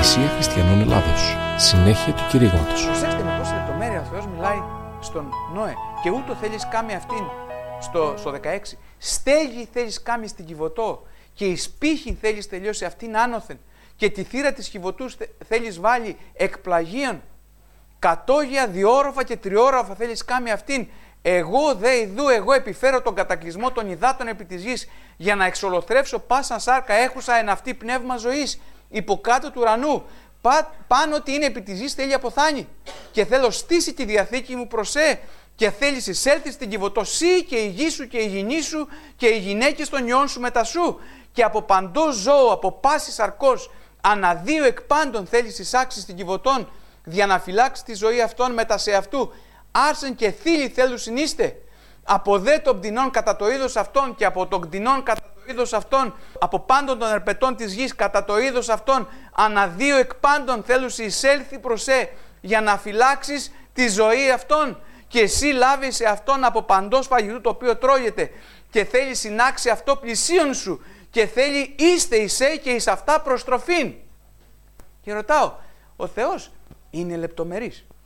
Εκκλησία Χριστιανών Ελλάδος. Συνέχεια του κηρύγματος. Προσέξτε με πόση λεπτομέρεια ο Θεός μιλάει στον Νόε. Και ούτω θέλεις κάμει αυτήν στο 16. Στέγη θέλεις κάμει στην Κιβωτό και εις πύχην θέλεις τελειώσει αυτήν άνωθεν. Και τη θύρα της Κιβωτούς θέλεις βάλει εκπλαγίων. Κατόγια, διόροφα και τριόροφα θέλεις κάμει αυτήν. Εγώ δε ιδού, εγώ επιφέρω τον κατακλυσμό των υδάτων επί της γης, για να εξολοθρεύσω πάσαν σάρκα έχουσα εν αυτή πνεύμα ζωής, υποκάτω του ουρανού. Πάνω ότι είναι επί της γης θέλει αποθάνει. Και θέλω στήσει τη διαθήκη μου προσέ, και θέλεις εισέλθεις στην Κιβωτό σύ και η γη σου και η γυνή σου και οι γυναίκες των ιών σου μετά σου. Και από παντός ζώο, από πάση σαρκός, αναδύο εκ πάντων θέλεις εισάξεις στην Κιβωτόν, για να φυλάξει τη ζωή αυτών μετά σε αυτού. Άρσεν και θύλοι θέλουν συνείστε. Από δε των κτηνών κατά το είδος αυτών και από των κτηνών κατά το είδος αυτών, από πάντων των ερπετών της γης κατά το είδος αυτών, αναδύο εκ πάντων θέλουν εισέλθει προσέ, για να φυλάξεις τη ζωή αυτών. Και εσύ λάβεις αυτόν από παντός φαγητού το οποίο τρώγεται, και θέλει συνάξει αυτό πλησίον σου, και θέλει είστε εισέ και εις αυτά προστροφήν. Και ρωτάω, ο Θεός είναι λεπτομερής?